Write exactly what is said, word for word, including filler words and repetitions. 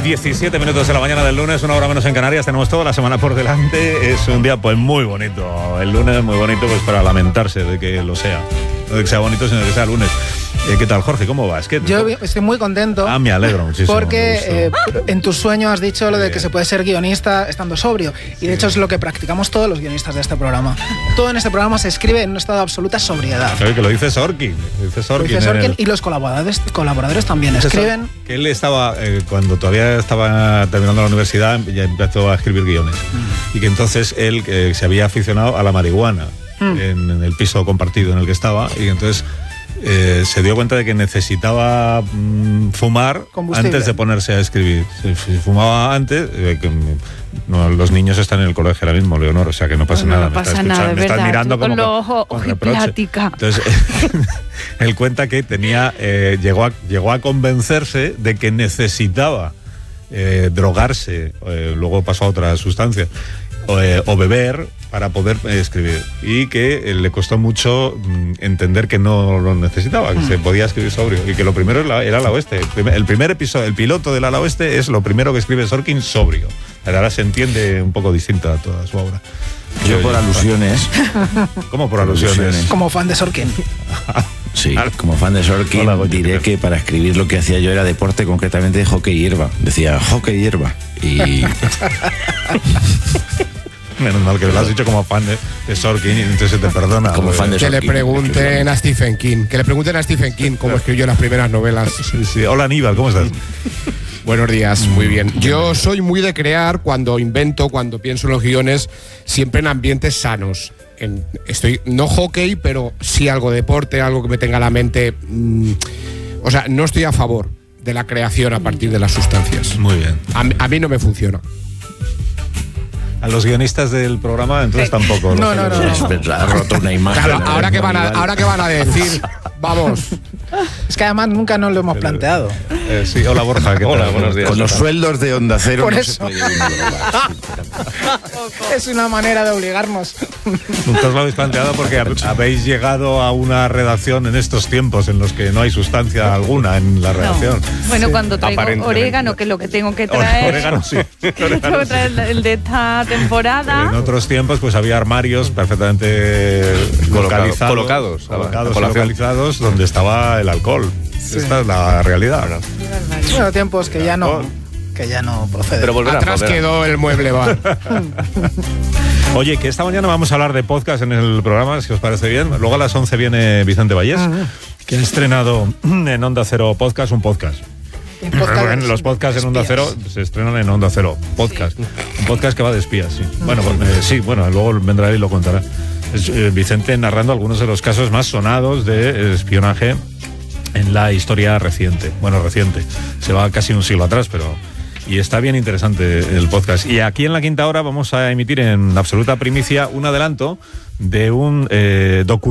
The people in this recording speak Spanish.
diecisiete minutos de la mañana del lunes, una hora menos en Canarias. Tenemos toda la semana por delante. Es un día pues muy bonito. El lunes es muy bonito pues para lamentarse de que lo sea. No de que sea bonito, sino de que sea lunes. Eh, ¿Qué tal, Jorge? ¿Cómo vas? ¿Qué? Yo estoy muy contento. Ah, me alegro muchísimo. Porque eh, en tu sueño has dicho lo de que Bien. se puede ser guionista estando sobrio. Y de hecho es lo que practicamos todos los guionistas de este programa. Todo en este programa se escribe en un estado de absoluta sobriedad. Oye, que lo dice Sorkin. Lo dice Sorkin. Lo dice Sorkin en el... y los colaboradores, colaboradores también escriben. Que él estaba, eh, cuando todavía estaba terminando la universidad, ya empezó a escribir guiones. Mm. Y que entonces él eh, se había aficionado a la marihuana mm. en, en el piso compartido en el que estaba. Y entonces... Eh, se dio cuenta de que necesitaba mm, fumar antes de ponerse a escribir. Si, si fumaba antes, eh, que, no, los niños están en el colegio ahora mismo, Leonor, o sea que no pasa no, nada. No pasa me nada, me verdad. estás mirando como con los ojos con reproche. plática. Entonces, él cuenta que tenía, eh, llegó, a, llegó a convencerse de que necesitaba eh, drogarse, eh, luego pasó a otra sustancia, o, eh, o beber para poder eh, escribir, y que eh, le costó mucho mm, entender que no lo necesitaba, que mm. se podía escribir sobrio, y que lo primero era, era el ala oeste. El primer, el primer episodio, el piloto del ala oeste es lo primero que escribe Sorkin sobrio. Ahora se entiende un poco distinta a toda su obra. Yo, yo por alusiones. ¿Cómo por alusiones? Como fan de Sorkin. Sí, como fan de Sorkin. Hola, diré que para escribir lo que hacía yo era deporte, concretamente de hockey y hierba. Decía hockey y hierba. Y... Menos mal que lo has dicho como fan de, de Sorkin y entonces se te perdona. Como fan de que Sorkin, le pregunten a Stephen King. Que le pregunten a Stephen King cómo escribió las primeras novelas. Sí, sí. Hola Aníbal, ¿cómo estás? Buenos días, muy bien. Yo soy muy de crear cuando invento, cuando pienso en los guiones, siempre en ambientes sanos. En, estoy, no hockey, pero sí algo de deporte, algo que me tenga la mente. Mmm, o sea, no estoy a favor de la creación a partir de las sustancias. Muy bien. A, a mí no me funciona. A los guionistas del programa, entonces sí. tampoco. No, no, no, no. Es verdad, ha roto una imagen. Claro, ahora que van a, ahora que van a decir, vamos. Es que además nunca nos lo hemos Pero, planteado. Eh, sí, hola Borja, ¿qué hola, tal? buenos días. Con los sueldos de Onda Cero Por no eso. se puede ir. Es una manera de obligarnos. Nunca os lo habéis planteado porque habéis llegado a una redacción en estos tiempos en los que no hay sustancia alguna en la redacción. No. Bueno, sí. Cuando traigo orégano, que es lo que tengo que traer. Orégano, sí. Orégano, tengo que traer el de esta temporada. En otros tiempos pues había armarios perfectamente localizados, colocados, colocados, localizados donde estaba el alcohol. Sí. Esta es la realidad. Bueno, tiempos que ya no, que ya no proceden. Pero volverá, Atrás volverá. quedó el mueble bar. Oye, que esta mañana vamos a hablar de podcast en el programa, si os parece bien. Luego a las once viene Vicente Vallés, uh-huh. que ha estrenado en Onda Cero Podcast, un podcast. Podcast los podcasts en Onda Cero se estrenan en Onda Cero Podcast. Sí. Un podcast que va de espías, sí. Uh-huh. Bueno, pues, eh, sí, bueno, luego vendrá él y lo contará. Es, eh, Vicente narrando algunos de los casos más sonados de espionaje en la historia reciente. Bueno, reciente. Se va casi un siglo atrás, pero... Y está bien interesante el podcast. Y aquí en La Quinta Hora vamos a emitir en absoluta primicia un adelanto de un eh, docu